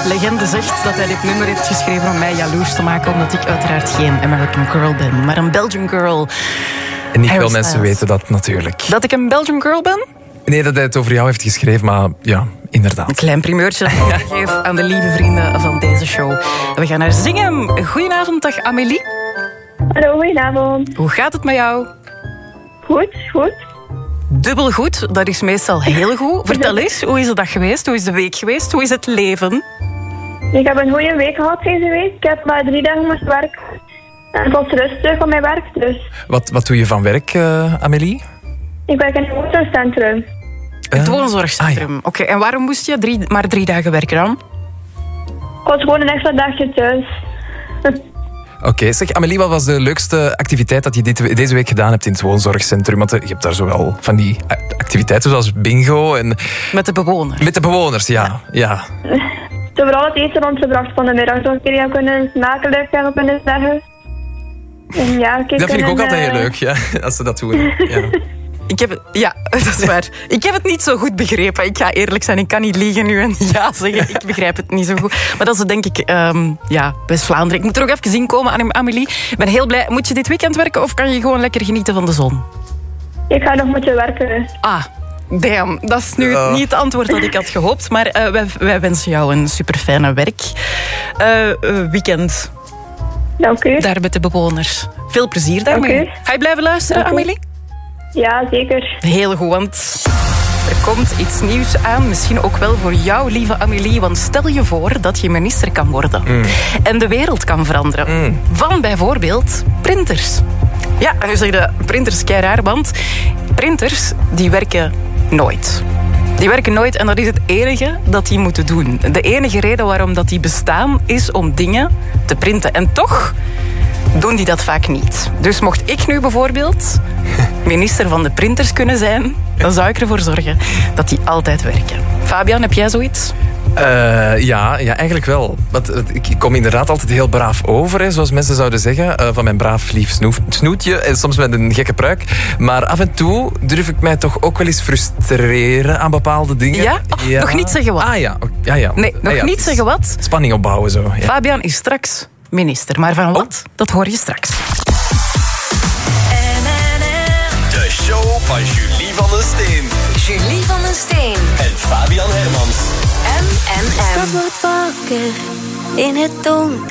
Legende zegt dat hij dit nummer heeft geschreven om mij jaloers te maken, omdat ik uiteraard geen American Girl ben, maar een Belgian Girl. En niet veel mensen weten dat natuurlijk. Dat ik een Belgian Girl ben? Nee, dat hij het over jou heeft geschreven, maar ja, inderdaad. Een klein primeurtje dat ik overgeef aan de lieve vrienden van deze show. We gaan naar zingen. Goedenavond, dag Amélie. Hallo, goedenavond. Hoe gaat het met jou? Goed, goed. Dubbel goed, dat is meestal heel goed. Vertel eens, hoe is de dag geweest? Hoe is de week geweest? Hoe is het leven? Ik heb een goede week gehad deze week. Ik heb maar 3 dagen moest werken. En tot rust terug van mijn werk, dus. Wat doe je van werk, Amélie? Ik werk in het woonzorgcentrum. Het woonzorgcentrum. Oké, en waarom moest je maar 3 dagen werken dan? Ik was gewoon een extra dagje thuis. Oké, zeg Amélie, wat was de leukste activiteit dat je deze week gedaan hebt in het woonzorgcentrum? Want je hebt daar zowel van die activiteiten zoals bingo en... Met de bewoners. Met de bewoners, ja. Vooral het eten rondgebracht van de middag. Zodat jullie kunnen smakelijk hebben kunnen zeggen. En ja, dat vind ik ook altijd heel leuk, ja, als ze dat doen. Ja. Dat is waar. Ik heb het niet zo goed begrepen. Ik ga eerlijk zijn, ik kan niet liegen nu en ja zeggen. Ik begrijp het niet zo goed. Maar dat is denk ik West-Vlaanderen. Ik moet er ook even inkomen, Amélie. Ik ben heel blij. Moet je dit weekend werken of kan je gewoon lekker genieten van de zon? Ik ga nog moeten werken. Ah, damn. Dat is nu niet het antwoord dat ik had gehoopt. Maar wij wensen jou een super fijne weekend. Dank u. Daar met de bewoners. Veel plezier daarmee. Okay. Ga je blijven luisteren, Amélie? Ja, zeker. Heel goed, want er komt iets nieuws aan. Misschien ook wel voor jou, lieve Amélie. Want stel je voor dat je minister kan worden. En de wereld kan veranderen. Van bijvoorbeeld printers. Ja, en nu zeg je printers kei raar, want printers die werken nooit. Die werken nooit en dat is het enige dat die moeten doen. De enige reden waarom dat die bestaan is om dingen te printen. En toch doen die dat vaak niet. Dus mocht ik nu bijvoorbeeld minister van de printers kunnen zijn, dan zou ik ervoor zorgen dat die altijd werken. Fabian, heb jij zoiets? Ja, eigenlijk wel. Want ik kom inderdaad altijd heel braaf over, hè, zoals mensen zouden zeggen. Van mijn braaf lief snoetje. En soms met een gekke pruik. Maar af en toe durf ik mij toch ook wel eens frustreren aan bepaalde dingen. Ja? Ja. Nog niet zeggen wat. Ja. Nee, nog niet zeggen wat. Spanning opbouwen zo. Ja. Fabian is straks minister. Maar van wat? Dat hoor je straks. De show van Julie van den Steen. Julie van den Steen. En Fabian Hermans. Straks wordt wakker in het donker.